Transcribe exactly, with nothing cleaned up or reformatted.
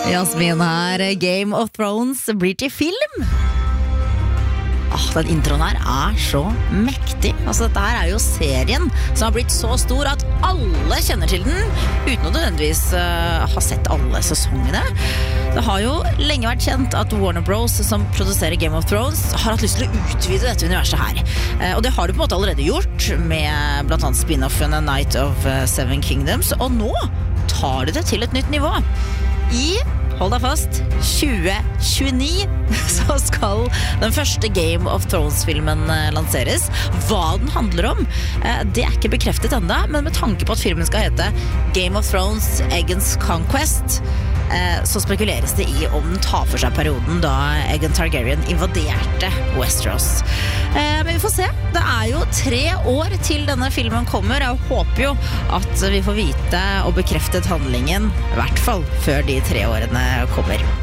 Jasmin her, Game of Thrones blir til film. Ah, den introen her er så mektig. Altså, dette her er jo serien som har blitt så stor at alle kjenner til den, uten å nødvendigvis uh, ha sett alle sesongene. Det har jo lenge vært kjent at Warner Bros, som produserer Game of Thrones, har hatt lyst til å utvide dette universet her. Uh, og det har de på en måte allerede gjort, med blant annet spin-offen A Night of uh, Seven Kingdoms, og nå tar de det til et nytt nivå. I Hold deg fast, tjue tjueni så skal den første Game of Thrones-filmen lanseres. Hva den handler om, det er ikke bekreftet enda, men med tanke på at filmen skal hete Game of Thrones Aegon's Conquest, så spekuleres det i om den tar for seg perioden da Aegon Targaryen invaderte Westeros. Men vi får se. Det er jo tre år til denne filmen kommer. Jeg håper jo at vi får vite og bekreftet handlingen, i hvert fall før de tre årene kommer.